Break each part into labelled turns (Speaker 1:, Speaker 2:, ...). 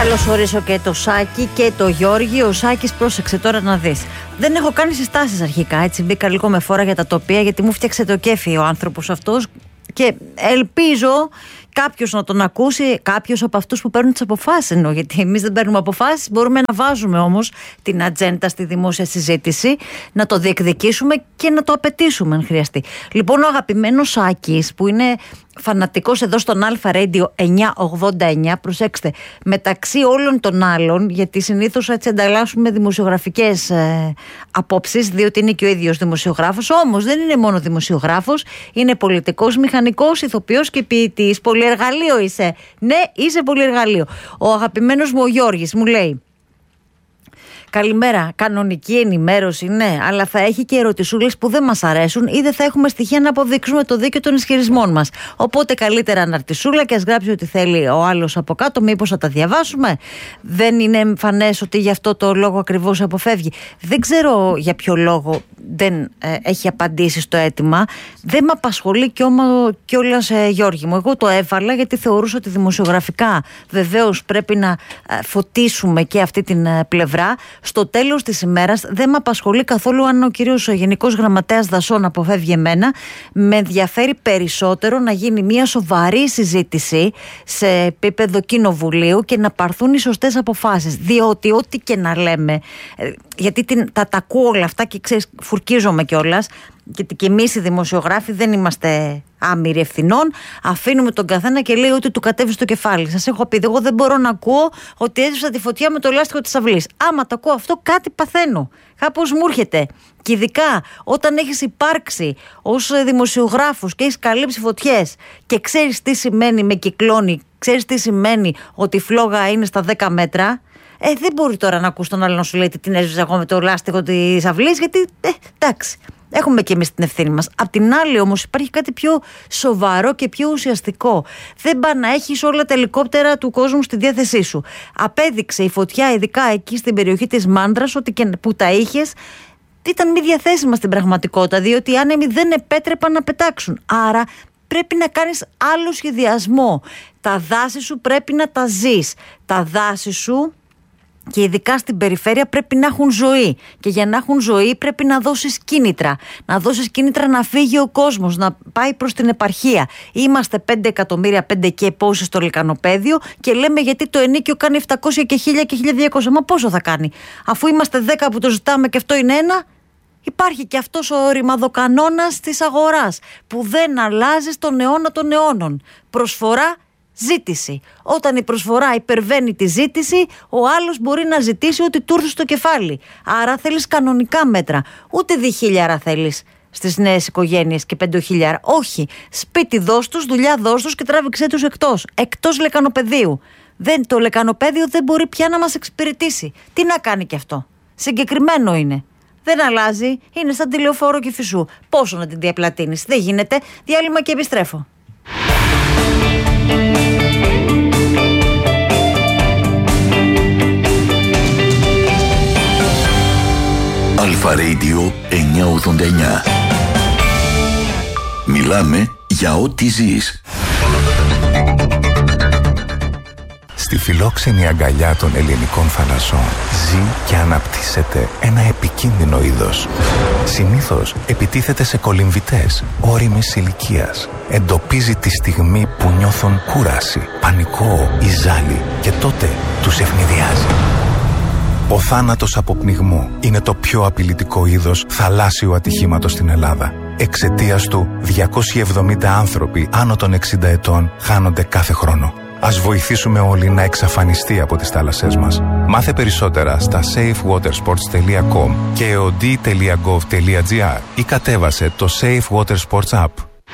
Speaker 1: καλωσορίσω και το Σάκη και το Γιώργη. Ο Σάκης, πρόσεξε τώρα να δεις. Δεν έχω κάνει συστάσεις αρχικά, έτσι μπήκα λίγο με φόρα για τα τοπία, γιατί μου φτιάξε το κέφι ο άνθρωπος αυτός και ελπίζω κάποιος να τον ακούσει, κάποιος από αυτούς που παίρνουν τις αποφάσεις εννοώ, γιατί εμείς δεν παίρνουμε αποφάσεις, μπορούμε να βάζουμε όμως την ατζέντα στη δημόσια συζήτηση, να το διεκδικήσουμε και να το απαιτήσουμε αν χρειαστεί. Λοιπόν, ο αγαπημένος Σάκης που είναι φανατικός εδώ στον Αλφα Radio 989, προσέξτε, μεταξύ όλων των άλλων, γιατί συνήθως έτσι ανταλλάσσουμε δημοσιογραφικές απόψεις, διότι είναι και ο ίδιος δημοσιογράφος, όμως δεν είναι μόνο δημοσιογράφος, είναι πολιτικός, μηχανικός, ηθοποιός και ποιητής. Πολυεργαλείο είσαι. Ναι, είσαι πολυεργαλείο. Ο αγαπημένος μου ο Γιώργης μου λέει: καλημέρα, κανονική ενημέρωση, ναι, αλλά θα έχει και ερωτησούλες που δεν μας αρέσουν ή δεν θα έχουμε στοιχεία να αποδείξουμε το δίκαιο των ισχυρισμών μας. Οπότε καλύτερα αναρτησούλα και ας γράψει ό,τι θέλει ο άλλος από κάτω, μήπως θα τα διαβάσουμε. Δεν είναι εμφανές ότι γι' αυτό το λόγο ακριβώς αποφεύγει. Δεν ξέρω για ποιο λόγο δεν έχει απαντήσει στο αίτημα. Δεν με απασχολεί κιόλας, Γιώργη μου. Εγώ το έβαλα γιατί θεωρούσα ότι δημοσιογραφικά βεβαίως πρέπει να φωτίσουμε και αυτή την πλευρά. Στο τέλος της ημέρας δεν με απασχολεί καθόλου αν ο κύριος Γενικός Γραμματέας Δασών αποφεύγει εμένα. Με ενδιαφέρει περισσότερο να γίνει μια σοβαρή συζήτηση σε επίπεδο κοινοβουλίου και να πάρθουν οι σωστές αποφάσεις. Διότι ό,τι και να λέμε, γιατί τα ακούω όλα αυτά και ξέρεις, φουρκίζομαι κιόλας, γιατί και εμείς οι δημοσιογράφοι δεν είμαστε άμυροι ευθυνών. Αφήνουμε τον καθένα και λέει ότι του κατέβει στο κεφάλι. Σας έχω πει, εγώ δεν μπορώ να ακούω ότι έζησα τη φωτιά με το λάστιχο της αυλής. Άμα το ακούω αυτό, κάτι παθαίνω. Κάπως μου έρχεται. Και ειδικά όταν έχεις υπάρξει ως δημοσιογράφος και έχεις καλύψει φωτιές και ξέρεις τι σημαίνει με κυκλώνει, ξέρεις τι σημαίνει ότι η φλόγα είναι στα 10 μέτρα. Δεν μπορεί τώρα να ακούς τον άλλο να σου λέει την έσβησα εγώ με το λάστιχο της αυλής, γιατί εντάξει. Έχουμε και εμείς την ευθύνη μας. Απ' την άλλη όμως υπάρχει κάτι πιο σοβαρό και πιο ουσιαστικό. Δεν πά να έχεις όλα τα ελικόπτερα του κόσμου στη διάθεσή σου. Απέδειξε η φωτιά, ειδικά εκεί στην περιοχή της Μάνδρας, ότι και που τα είχες, ήταν μη διαθέσιμα στην πραγματικότητα, διότι οι άνεμοι δεν επέτρεπαν να πετάξουν. Άρα πρέπει να κάνεις άλλο σχεδιασμό. Τα δάση σου πρέπει να τα ζεις. Τα δάση σου, και ειδικά στην περιφέρεια, πρέπει να έχουν ζωή. Και για να έχουν ζωή πρέπει να δώσεις κίνητρα. Να δώσεις κίνητρα να φύγει ο κόσμος, να πάει προς την επαρχία. Είμαστε 5 εκατομμύρια, 5 και πόσοι στο λεκανοπέδιο και λέμε γιατί το ενίκιο κάνει 700 και 1000 και 1200. Μα πόσο θα κάνει? Αφού είμαστε 10 που το ζητάμε και αυτό είναι ένα. Υπάρχει και αυτός ο ρημαδοκανόνας της αγοράς που δεν αλλάζει στον αιώνα των αιώνων. Προσφορά, ζήτηση. Όταν η προσφορά υπερβαίνει τη ζήτηση, ο άλλος μπορεί να ζητήσει ό,τι του έρθει στο κεφάλι. Άρα θέλεις κανονικά μέτρα. Ούτε 2.000 θέλεις στις νέες οικογένειες και 5.000. Όχι. Σπίτι δώσ' τους, δουλειά δώσ' τους και τράβηξέ τους εκτός λεκανοπεδίου. Το λεκανοπέδιο δεν μπορεί πια να μας εξυπηρετήσει. Τι να κάνει κι αυτό? Συγκεκριμένο είναι. Δεν αλλάζει. Είναι σαν τη Λεωφόρο Κηφισού. Πόσο να την διαπλατείνεις? Δεν γίνεται. Διάλειμμα και επιστρέφω.
Speaker 2: Αλφα Radio 989. Μιλάμε για ό,τι ζεις.
Speaker 3: Στη φιλόξενη αγκαλιά των ελληνικών θαλασσών ζει και αναπτύσσεται ένα επικίνδυνο είδος. Συνήθως επιτίθεται σε κολυμβητές ώριμης ηλικίας. Εντοπίζει τη στιγμή που νιώθουν κούραση, πανικό ή ζάλι και τότε τους ευνηδιάζει. Ο θάνατος από πνιγμό είναι το πιο απειλητικό είδος θαλάσσιου ατυχήματος στην Ελλάδα. Εξαιτίας του 270 άνθρωποι άνω των 60 ετών χάνονται κάθε χρόνο. Ας βοηθήσουμε όλοι να εξαφανιστεί από τις θάλασσές μας. Μάθε περισσότερα στα safewatersports.com και od.gov.gr ή κατέβασε το Safe Water Sports App.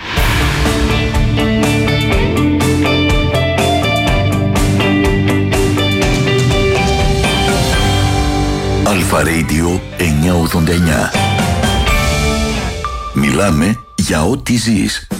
Speaker 2: Αλφα Radio 989. Μιλάμε για ό,τι ζεις.